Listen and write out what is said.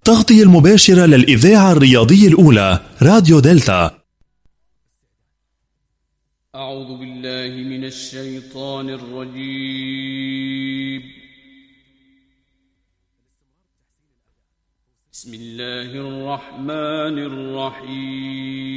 تغطية المباشرة للإذاعة الرياضية الأولى راديو دلتا. أعوذ بالله من الشيطان الرجيم. بسم الله الرحمن الرحيم.